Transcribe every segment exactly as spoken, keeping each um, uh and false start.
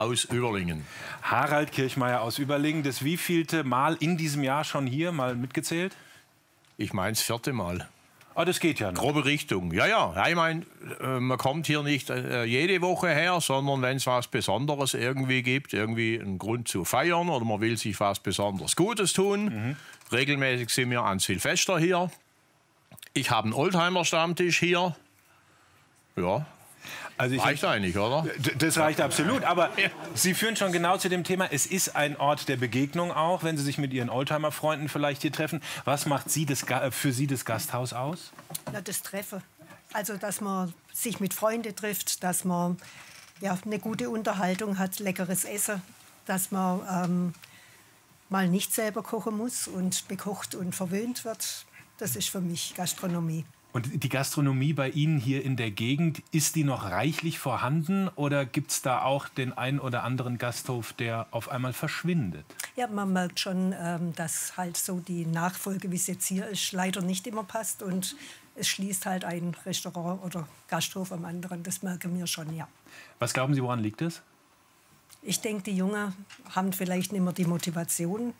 aus Überlingen. Harald Kirchmeier aus Überlingen. Das wievielte Mal in diesem Jahr schon hier? Mal mitgezählt? Ich meine das vierte Mal. Ah, das geht ja noch. Grobe Richtung. Ja, ja. Ich meine, man kommt hier nicht äh, jede Woche her, sondern wenn es was Besonderes irgendwie gibt, irgendwie einen Grund zu feiern oder man will sich was besonders Gutes tun. Mhm. Regelmäßig sind wir an Silvester hier. Ich habe einen Oldtimer-Stammtisch hier. Ja. Also ich, reicht eigentlich, oder? Das reicht absolut. Aber Sie führen schon genau zu dem Thema, es ist ein Ort der Begegnung auch, wenn Sie sich mit Ihren Oldtimer-Freunden vielleicht hier treffen. Was macht Sie das, für Sie das Gasthaus aus? Na, das Treffen. Also, dass man sich mit Freunden trifft, dass man ja, eine gute Unterhaltung hat, leckeres Essen, dass man ähm, mal nicht selber kochen muss und bekocht und verwöhnt wird. Das ist für mich Gastronomie. Und die Gastronomie bei Ihnen hier in der Gegend, ist die noch reichlich vorhanden oder gibt es da auch den einen oder anderen Gasthof, der auf einmal verschwindet? Ja, man merkt schon, ähm, dass halt so die Nachfolge, wie es jetzt hier ist, leider nicht immer passt und es schließt halt ein Restaurant oder Gasthof am anderen. Das merken wir schon, ja. Was glauben Sie, woran liegt es? Ich denke, die Jungen haben vielleicht nicht mehr die Motivation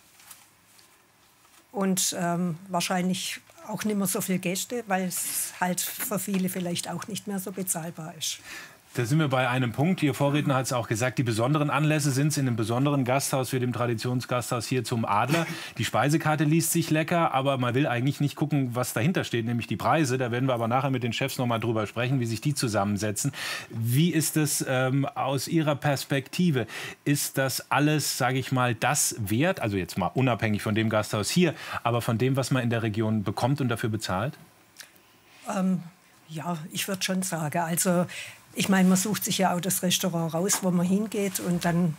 und ähm, wahrscheinlich auch nicht mehr so viele Gäste, weil es halt für viele vielleicht auch nicht mehr so bezahlbar ist. Da sind wir bei einem Punkt. Ihr Vorredner hat es auch gesagt, die besonderen Anlässe sind es in einem besonderen Gasthaus, wie dem Traditionsgasthaus hier zum Adler. Die Speisekarte liest sich lecker, aber man will eigentlich nicht gucken, was dahinter steht, nämlich die Preise. Da werden wir aber nachher mit den Chefs noch mal drüber sprechen, wie sich die zusammensetzen. Wie ist es ähm, aus Ihrer Perspektive? Ist das alles, sage ich mal, das wert? Also jetzt mal unabhängig von dem Gasthaus hier, aber von dem, was man in der Region bekommt und dafür bezahlt? Ähm, ja, ich würde schon sagen. Also ich meine, man sucht sich ja auch das Restaurant raus, wo man hingeht und dann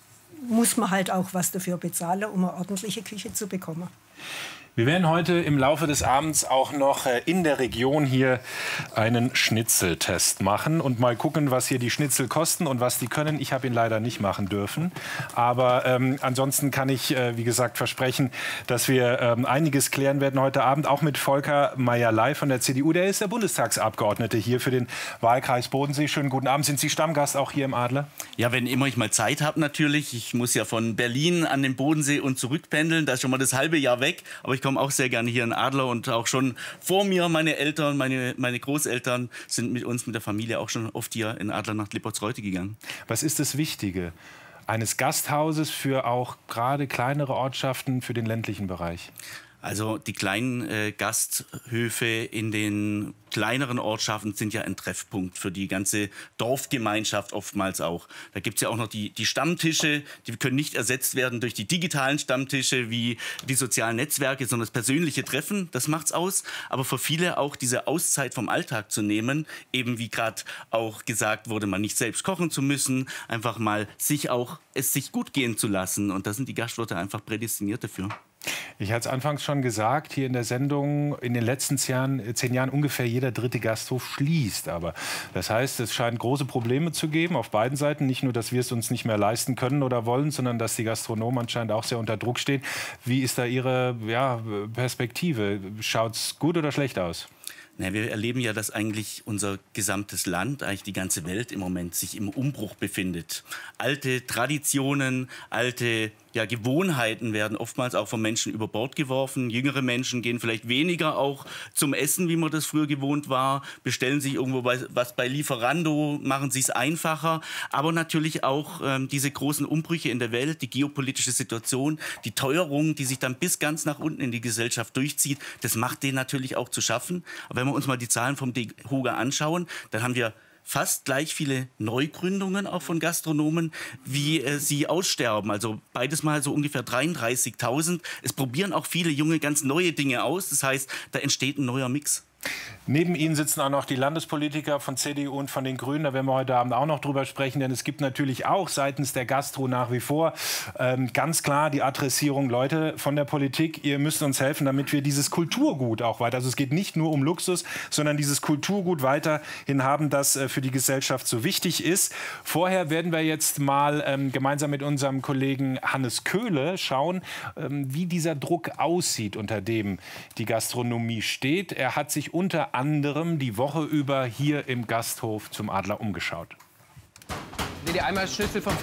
muss man halt auch was dafür bezahlen, um eine ordentliche Küche zu bekommen. Wir werden heute im Laufe des Abends auch noch in der Region hier einen Schnitzeltest machen und mal gucken, was hier die Schnitzel kosten und was die können. Ich habe ihn leider nicht machen dürfen. Aber ähm, ansonsten kann ich, äh, wie gesagt, versprechen, dass wir ähm, einiges klären werden heute Abend, auch mit Volker Meyer-Ley von der C D U. Der ist der Bundestagsabgeordnete hier für den Wahlkreis Bodensee. Schönen guten Abend. Sind Sie Stammgast auch hier im Adler? Ja, wenn immer ich mal Zeit habe natürlich. Ich muss ja von Berlin an den Bodensee und zurückpendeln. Da ist schon mal das halbe Jahr weg. Aber ich komme auch sehr gerne hier in Adler und auch schon vor mir, meine Eltern, meine, meine Großeltern sind mit uns, mit der Familie auch schon oft hier in Adler nach Lippertsreuth gegangen. Was ist das Wichtige eines Gasthauses für auch gerade kleinere Ortschaften, für den ländlichen Bereich? Also die kleinen äh, Gasthöfe in den kleineren Ortschaften sind ja ein Treffpunkt für die ganze Dorfgemeinschaft oftmals auch. Da gibt es ja auch noch die, die Stammtische, die können nicht ersetzt werden durch die digitalen Stammtische wie die sozialen Netzwerke, sondern das persönliche Treffen, das macht's aus. Aber für viele auch diese Auszeit vom Alltag zu nehmen, eben wie gerade auch gesagt wurde, mal nicht selbst kochen zu müssen, einfach mal sich auch es sich gut gehen zu lassen. Und da sind die Gastwirte einfach prädestiniert dafür. Ich hatte es anfangs schon gesagt, hier in der Sendung, in den letzten Jahren, zehn Jahren ungefähr jeder dritte Gasthof schließt. Aber das heißt, es scheint große Probleme zu geben auf beiden Seiten. Nicht nur, dass wir es uns nicht mehr leisten können oder wollen, sondern dass die Gastronomen anscheinend auch sehr unter Druck stehen. Wie ist da Ihre ja, Perspektive? Schaut es gut oder schlecht aus? Na, wir erleben ja, dass eigentlich unser gesamtes Land, eigentlich die ganze Welt im Moment sich im Umbruch befindet. Alte Traditionen, alte ja, Gewohnheiten werden oftmals auch von Menschen über Bord geworfen. Jüngere Menschen gehen vielleicht weniger auch zum Essen, wie man das früher gewohnt war, bestellen sich irgendwo was bei Lieferando, machen sich es einfacher. Aber natürlich auch ähm, diese großen Umbrüche in der Welt, die geopolitische Situation, die Teuerung, die sich dann bis ganz nach unten in die Gesellschaft durchzieht, das macht denen natürlich auch zu schaffen. Aber wenn wir uns mal die Zahlen vom D E H O G A anschauen, dann haben wir fast gleich viele Neugründungen auch von Gastronomen, wie äh, sie aussterben. Also beides mal so ungefähr dreiunddreißigtausend. Es probieren auch viele Junge ganz neue Dinge aus. Das heißt, da entsteht ein neuer Mix. Neben Ihnen sitzen auch noch die Landespolitiker von C D U und von den Grünen. Da werden wir heute Abend auch noch drüber sprechen. Denn es gibt natürlich auch seitens der Gastro nach wie vor ähm, ganz klar die Adressierung, Leute von der Politik, ihr müsst uns helfen, damit wir dieses Kulturgut auch weiter, also es geht nicht nur um Luxus, sondern dieses Kulturgut weiterhin haben, das äh, für die Gesellschaft so wichtig ist. Vorher werden wir jetzt mal ähm, gemeinsam mit unserem Kollegen Hannes Köhle schauen, ähm, wie dieser Druck aussieht, unter dem die Gastronomie steht. Er hat sich unter anderem die Woche über hier im Gasthof zum Adler umgeschaut. Nee, die Eimer Schnitzel vom